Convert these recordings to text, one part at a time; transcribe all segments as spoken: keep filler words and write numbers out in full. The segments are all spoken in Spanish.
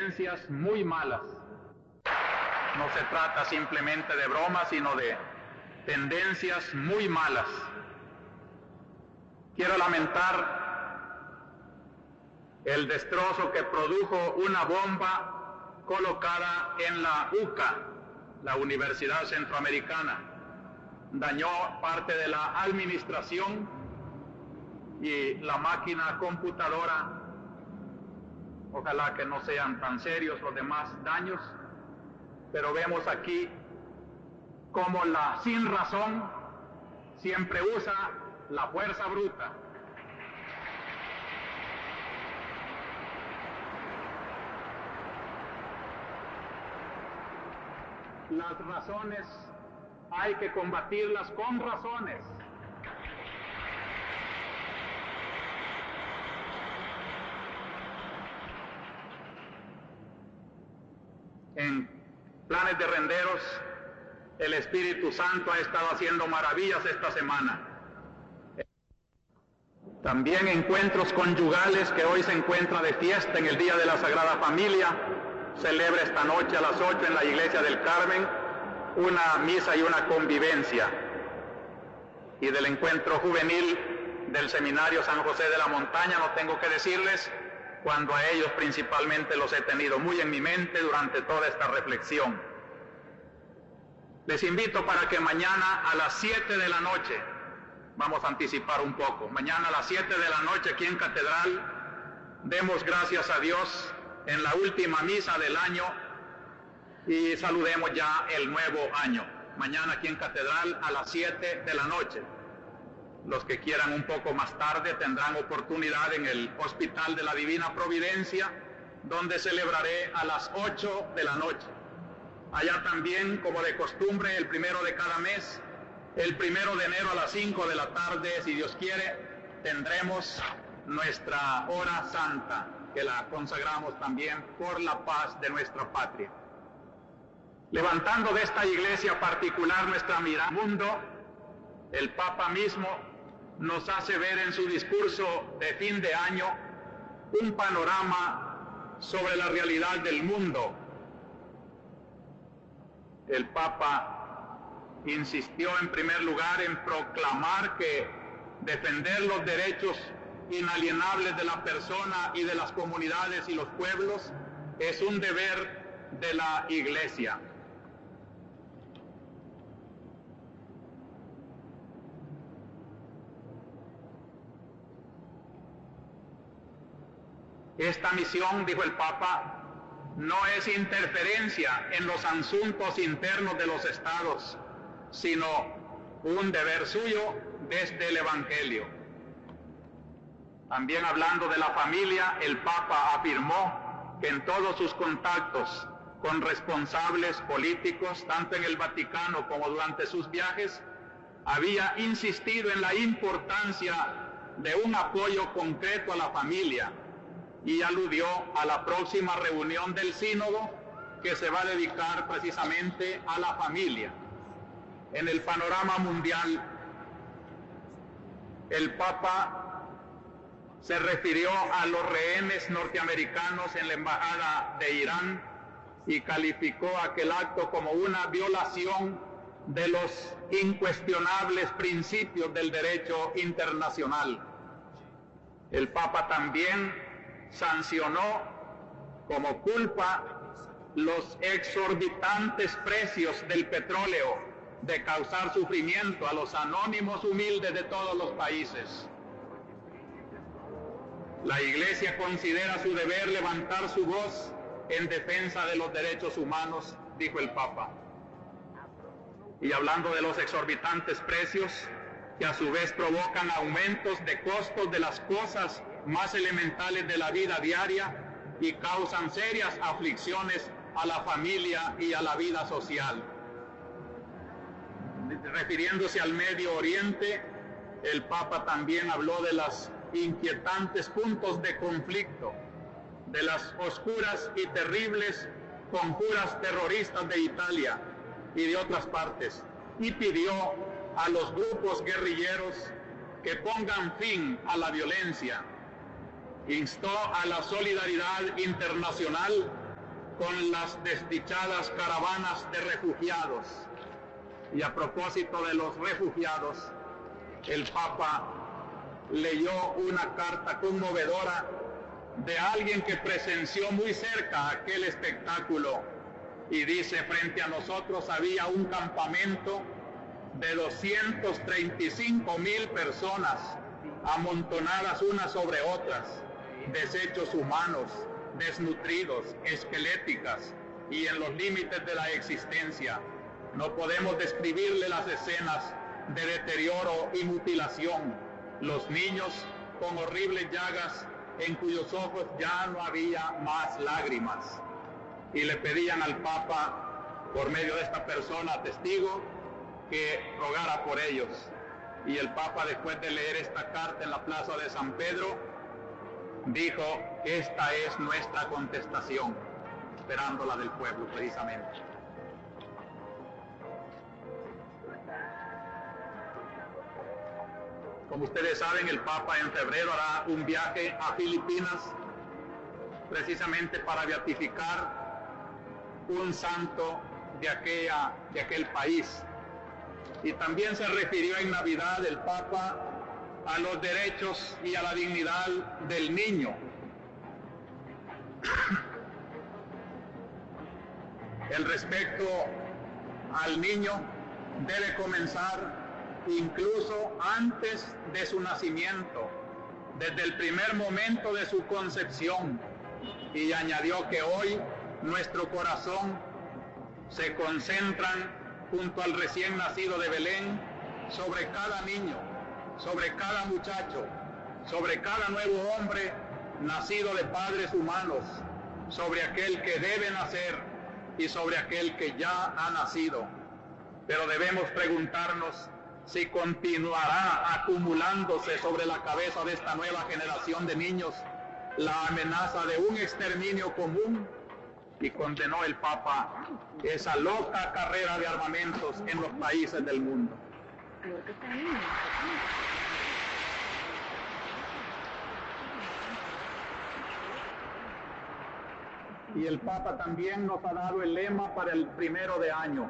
tendencias muy malas. No se trata simplemente de bromas, sino de tendencias muy malas. Quiero lamentar el destrozo que produjo una bomba colocada en la U C A, la Universidad Centroamericana. Dañó parte de la administración y la máquina computadora. Ojalá que no sean tan serios los demás daños, pero vemos aquí cómo la sin razón siempre usa la fuerza bruta. Las razones hay que combatirlas con razones. En Planes de Renderos, el Espíritu Santo ha estado haciendo maravillas esta semana. También encuentros conyugales, que hoy se encuentra de fiesta en el Día de la Sagrada Familia, celebra esta noche a las ocho en la Iglesia del Carmen una misa y una convivencia. Y del encuentro juvenil del Seminario San José de la Montaña, no tengo que decirles, cuando a ellos principalmente los he tenido muy en mi mente durante toda esta reflexión. Les invito para que mañana a las siete de la noche, vamos a anticipar un poco, mañana a las siete de la noche aquí en Catedral, demos gracias a Dios en la última misa del año y saludemos ya el nuevo año. Mañana aquí en Catedral a las siete de la noche. Los que quieran un poco más tarde tendrán oportunidad en el Hospital de la Divina Providencia, donde celebraré a las ocho de la noche. Allá también, como de costumbre, el primero de cada mes, el primero de enero a las cinco de la tarde, si Dios quiere, tendremos nuestra hora santa, que la consagramos también por la paz de nuestra patria. Levantando de esta iglesia particular nuestra mirada al mundo, el Papa mismo nos hace ver en su discurso de fin de año un panorama sobre la realidad del mundo. El Papa insistió en primer lugar en proclamar que defender los derechos inalienables de la persona y de las comunidades y los pueblos es un deber de la Iglesia. Esta misión, dijo el Papa, no es interferencia en los asuntos internos de los estados, sino un deber suyo desde el Evangelio. También hablando de la familia, el Papa afirmó que en todos sus contactos con responsables políticos, tanto en el Vaticano como durante sus viajes, había insistido en la importancia de un apoyo concreto a la familia, y aludió a la próxima reunión del sínodo que se va a dedicar precisamente a la familia. En el panorama mundial, el Papa se refirió a los rehenes norteamericanos en la embajada de Irán y calificó aquel acto como una violación de los incuestionables principios del derecho internacional. El Papa también sancionó como culpa los exorbitantes precios del petróleo de causar sufrimiento a los anónimos humildes de todos los países. La Iglesia considera su deber levantar su voz en defensa de los derechos humanos, dijo el Papa. Y hablando de los exorbitantes precios, que a su vez provocan aumentos de costos de las cosas más elementales de la vida diaria y causan serias aflicciones a la familia y a la vida social. Refiriéndose al Medio Oriente, el Papa también habló de los inquietantes puntos de conflicto, de las oscuras y terribles conjuras terroristas de Italia y de otras partes, y pidió a los grupos guerrilleros que pongan fin a la violencia. Instó a la solidaridad internacional con las desdichadas caravanas de refugiados. Y a propósito de los refugiados, el Papa leyó una carta conmovedora de alguien que presenció muy cerca aquel espectáculo y dice: frente a nosotros había un campamento de doscientas treinta y cinco mil personas amontonadas unas sobre otras, desechos humanos, desnutridos, esqueléticas y en los límites de la existencia. No podemos describirle las escenas de deterioro y mutilación. Los niños con horribles llagas en cuyos ojos ya no había más lágrimas. Y le pedían al Papa, por medio de esta persona testigo, que rogara por ellos. Y el Papa, después de leer esta carta en la plaza de San Pedro, dijo: esta es nuestra contestación, esperándola del pueblo precisamente. Como ustedes saben, el Papa en febrero hará un viaje a Filipinas, precisamente para beatificar un santo de, aquella, de aquel país. Y también se refirió en Navidad el Papa a los derechos y a la dignidad del niño. El respeto al niño debe comenzar incluso antes de su nacimiento, desde el primer momento de su concepción. Y añadió que hoy nuestro corazón se concentran junto al recién nacido de Belén sobre cada niño, sobre cada muchacho, sobre cada nuevo hombre nacido de padres humanos, sobre aquel que debe nacer y sobre aquel que ya ha nacido. Pero debemos preguntarnos si continuará acumulándose sobre la cabeza de esta nueva generación de niños la amenaza de un exterminio común. Y condenó el Papa esa loca carrera de armamentos en los países del mundo. Y el Papa también nos ha dado el lema para el primero de año.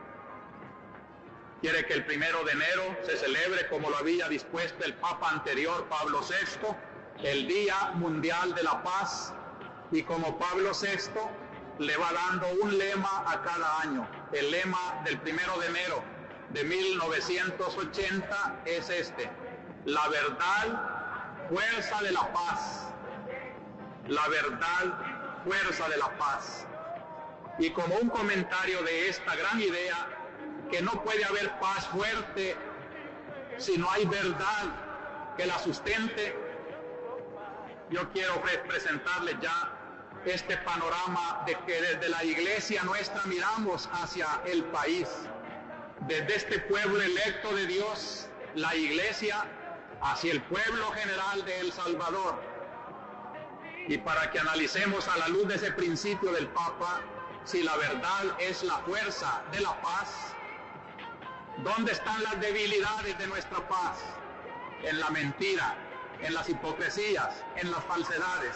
Quiere que el primero de enero se celebre, como lo había dispuesto el Papa anterior, Pablo sexto, el Día Mundial de la Paz. Y como Pablo sexto le va dando un lema a cada año. El lema del primero de enero de mil novecientos ochenta es este: la verdad, fuerza de la paz. La verdad, fuerza de la paz. Y como un comentario de esta gran idea, que no puede haber paz fuerte si no hay verdad que la sustente, yo quiero presentarles ya este panorama de que desde la iglesia nuestra miramos hacia el país, desde este pueblo electo de Dios, la iglesia, hacia el pueblo general de El Salvador. Y para que analicemos a la luz de ese principio del Papa, si la verdad es la fuerza de la paz, ¿dónde están las debilidades de nuestra paz? En la mentira, en las hipocresías, en las falsedades.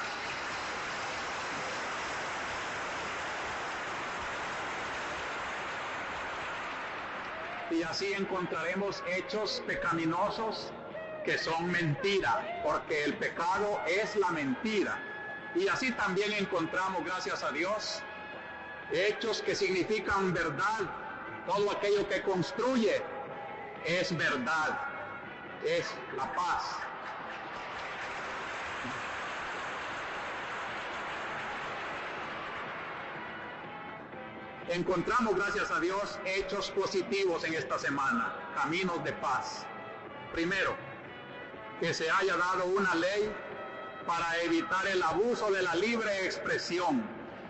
Y así encontraremos hechos pecaminosos que son mentira, porque el pecado es la mentira. Y así también encontramos, gracias a Dios, hechos que significan verdad. Todo aquello que construye es verdad, es la paz. Encontramos, gracias a Dios, hechos positivos en esta semana, caminos de paz. Primero, que se haya dado una ley para evitar el abuso de la libre expresión.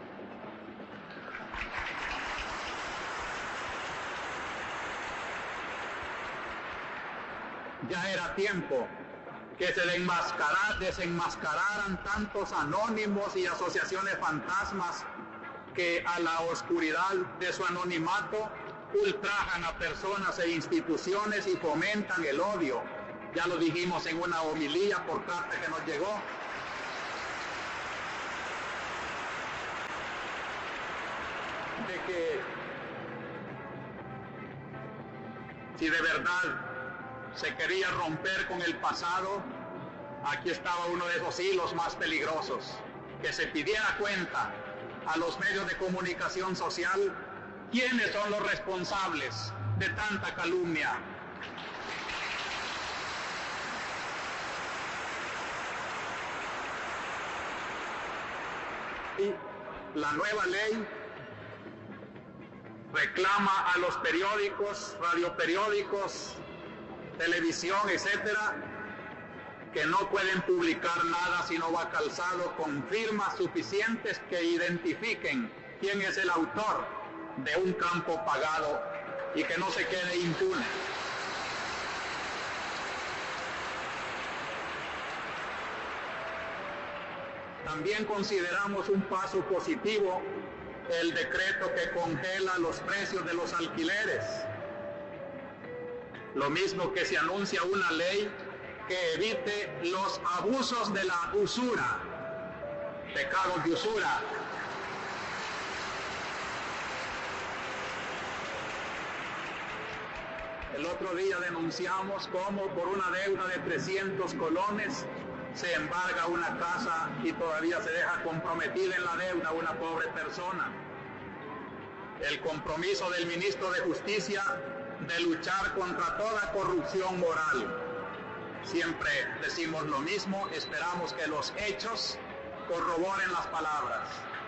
Ya era tiempo que se desenmascara- desenmascararan tantos anónimos y asociaciones fantasmas que a la oscuridad de su anonimato ultrajan a personas e instituciones y fomentan el odio. Ya lo dijimos en una homilía por carta que nos llegó. de que si de verdad se quería romper con el pasado, aquí estaba uno de esos hilos más peligrosos, que se pidiera cuenta a los medios de comunicación social quiénes son los responsables de tanta calumnia. Y la nueva ley reclama a los periódicos, radioperiódicos, televisión, etcétera, que no pueden publicar nada si no va calzado con firmas suficientes que identifiquen quién es el autor de un campo pagado y que no se quede impune. También consideramos un paso positivo el decreto que congela los precios de los alquileres. Lo mismo que se anuncia una ley que evite los abusos de la usura, pecados de usura. El otro día denunciamos cómo por una deuda de trescientos colones se embarga una casa y todavía se deja comprometida en la deuda una pobre persona. El compromiso del ministro de Justicia de luchar contra toda corrupción moral. Siempre decimos lo mismo, esperamos que los hechos corroboren las palabras.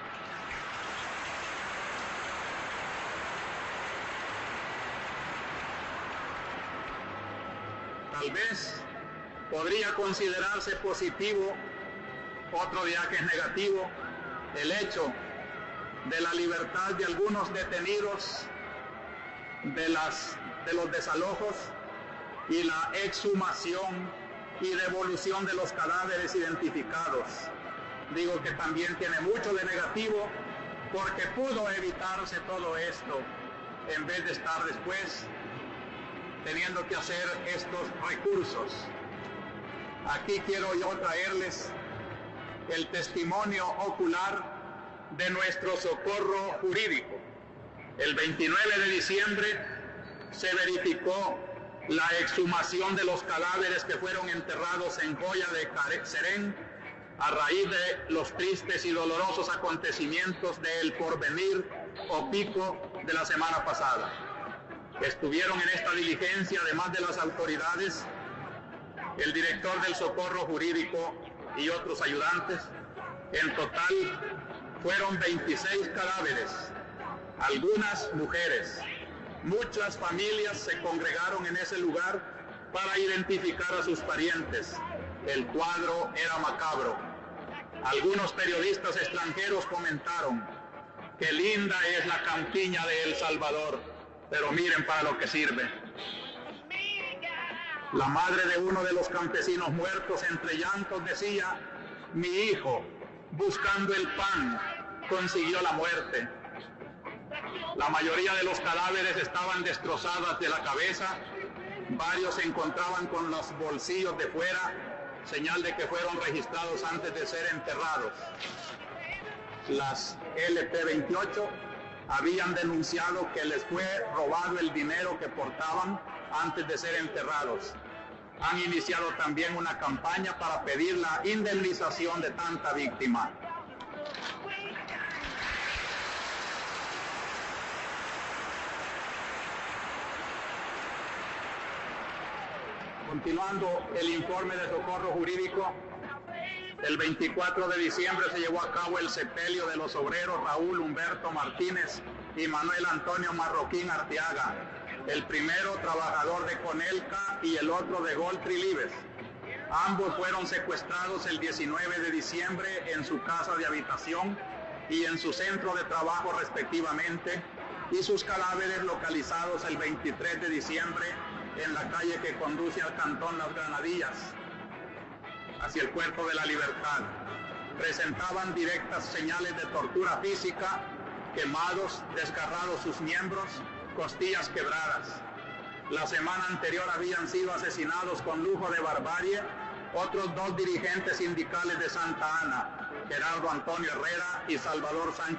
Tal vez podría considerarse positivo, otro día que es negativo, el hecho de la libertad de algunos detenidos de, las, de los desalojos y la exhumación y devolución de los cadáveres identificados. Digo que también tiene mucho de negativo porque pudo evitarse todo esto en vez de estar después teniendo que hacer estos recursos. Aquí quiero yo traerles el testimonio ocular de nuestro socorro jurídico. El veintinueve de diciembre se verificó la exhumación de los cadáveres que fueron enterrados en Joya de Serén a raíz de los tristes y dolorosos acontecimientos del Porvenir o Pico de la semana pasada. Estuvieron en esta diligencia, además de las autoridades, el director del socorro jurídico y otros ayudantes. En total fueron veintiséis cadáveres, algunas mujeres. Muchas familias se congregaron en ese lugar para identificar a sus parientes. El cuadro era macabro. Algunos periodistas extranjeros comentaron: qué linda es la campiña de El Salvador, pero miren para lo que sirve. La madre de uno de los campesinos muertos entre llantos decía: mi hijo, buscando el pan, consiguió la muerte. La mayoría de los cadáveres estaban destrozadas de la cabeza, varios se encontraban con los bolsillos de fuera, señal de que fueron registrados antes de ser enterrados. Las L P veintiocho habían denunciado que les fue robado el dinero que portaban antes de ser enterrados. Han iniciado también una campaña para pedir la indemnización de tanta víctima. Continuando el informe de socorro jurídico, el veinticuatro de diciembre se llevó a cabo el sepelio de los obreros Raúl Humberto Martínez y Manuel Antonio Marroquín Arteaga, el primero trabajador de Conelca y el otro de Goltri Libes. Ambos fueron secuestrados el diecinueve de diciembre en su casa de habitación y en su centro de trabajo respectivamente, y sus cadáveres localizados el veintitrés de diciembre en la calle que conduce al cantón Las Granadillas, hacia el Puerto de la Libertad. Presentaban directas señales de tortura física, quemados, desgarrados sus miembros, costillas quebradas. La semana anterior habían sido asesinados con lujo de barbarie otros dos dirigentes sindicales de Santa Ana, Gerardo Antonio Herrera y Salvador Sánchez